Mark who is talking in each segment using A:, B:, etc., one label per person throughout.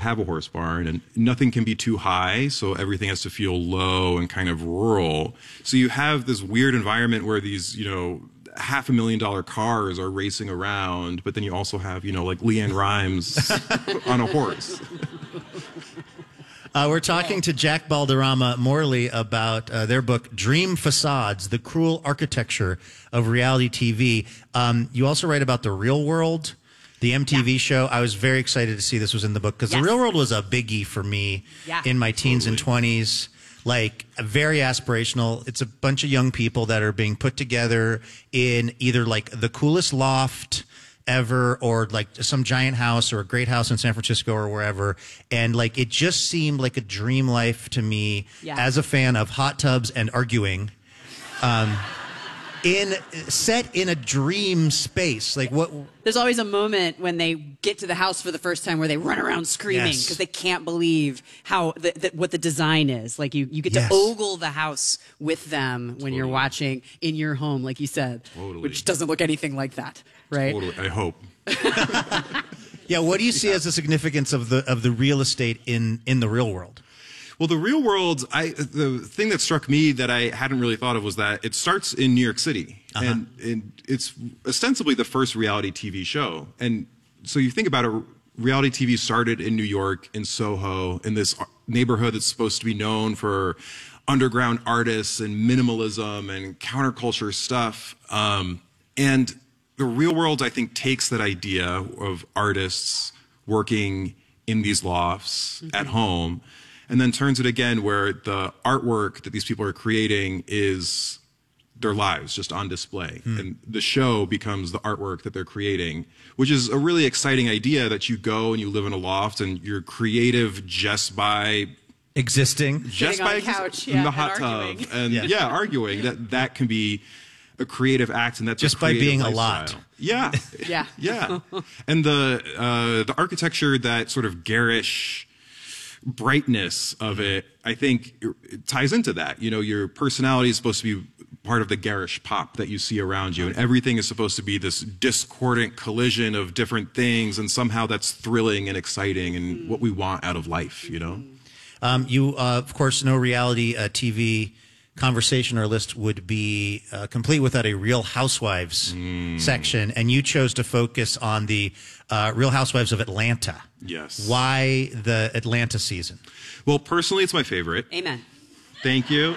A: have a horse barn, and nothing can be too high, so everything has to feel low and kind of rural. So you have this weird environment where these, $500,000 cars are racing around, but then you also have, like Leanne Rimes on a horse.
B: We're talking to Jack Balderrama Morley about their book, Dream Facades, The Cruel Architecture of Reality TV. You also write about The Real World, the MTV show. I was very excited to see this was in the book because The Real World was a biggie for me in my teens and 20s. Like, very aspirational. It's a bunch of young people that are being put together in either like the coolest loft ever or like some giant house or a great house in San Francisco or wherever. And like, it just seemed like a dream life to me as a fan of hot tubs and arguing. Set in a dream space. Like what?
C: There's always a moment when they get to the house for the first time where they run around screaming because they can't believe how what the design is. Like you get to ogle the house with them when you're watching in your home, like you said, which doesn't look anything like that, right?
A: Totally. I hope.
B: Yeah. What do you see as the significance of the real estate in the real world?
A: Well, The Real World, the thing that struck me that I hadn't really thought of was that it starts in New York City. And it's ostensibly the first reality TV show. And so you think about it, reality TV started in New York, in Soho, in this neighborhood that's supposed to be known for underground artists and minimalism and counterculture stuff. And The Real World, I think, takes that idea of artists working in these lofts at home and then turns it again where the artwork that these people are creating is their lives just on display. And the show becomes the artwork that they're creating, which is a really exciting idea that you go and you live in a loft and you're creative just by
B: existing.
C: Just by couch,
A: in the hot tub. And arguing. That can be a creative act, and that's
B: just by being a lot.
A: Yeah. Yeah. And the architecture, that sort of garish brightness of it, I think it ties into that. Your personality is supposed to be part of the garish pop that you see around you, and everything is supposed to be this discordant collision of different things, and somehow that's thrilling and exciting and what we want out of life, You,
B: of course, no reality TV conversation or list would be complete without a Real Housewives section, and you chose to focus on the Real Housewives of Atlanta.
A: Yes.
B: Why the Atlanta season?
A: Well, personally, it's my favorite.
C: Amen.
A: Thank you.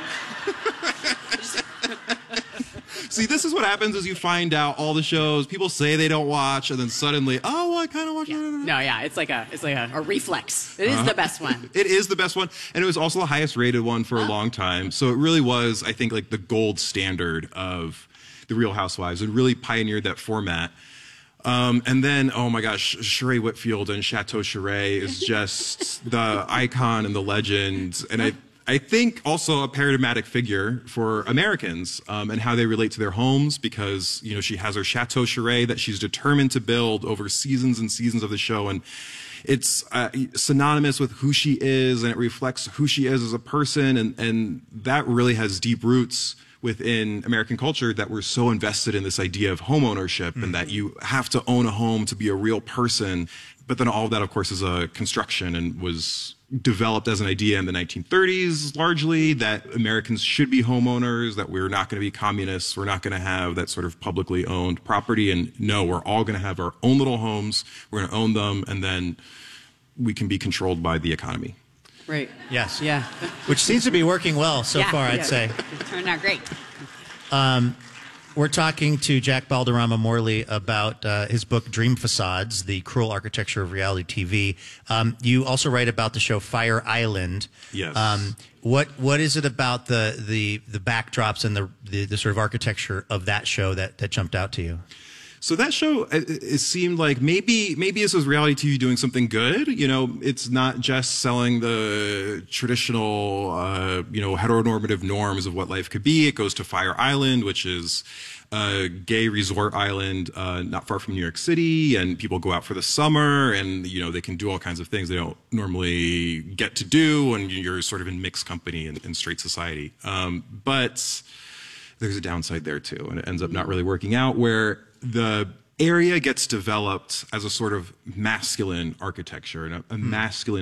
A: See, this is what happens is you find out all the shows people say they don't watch, and then suddenly, oh, I kind of watch it.
C: No, it's like a reflex. It is the best one.
A: It is the best one, and it was also the highest rated one for a long time. So it really was, I think, like the gold standard of the Real Housewives. It really pioneered that format. And then, oh my gosh, Sheree Whitfield and Chateau Sheree is just the icon and the legend, and I think also a paradigmatic figure for Americans and how they relate to their homes, because she has her Chateau Sheree that she's determined to build over seasons and seasons of the show, and it's synonymous with who she is, and it reflects who she is as a person, and that really has deep roots within American culture, that we're so invested in this idea of home ownership and that you have to own a home to be a real person. But then all of that, of course, is a construction and was developed as an idea in the 1930s, largely, that Americans should be homeowners, that we're not going to be communists, we're not going to have that sort of publicly owned property, and no, we're all going to have our own little homes, we're going to own them, and then we can be controlled by the economy.
C: Right.
B: Yes.
C: Yeah.
B: Which seems to be working well so far, I'd say.
C: It turned out great.
B: We're talking to Jack Balderrama Morley about his book, Dream Facades, The Cruel Architecture of Reality TV. You also write about the show Fire Island.
A: Yes.
B: What is it about the backdrops and the sort of architecture of that show that jumped out to you?
A: So that show, it seemed like maybe this was reality TV doing something good. It's not just selling the traditional, heteronormative norms of what life could be. It goes to Fire Island, which is a gay resort island not far from New York City, and people go out for the summer, and they can do all kinds of things they don't normally get to do, and you're sort of in mixed company in straight society. But there's a downside there too, and it ends up not really working out, where the area gets developed as a sort of masculine architecture and a masculine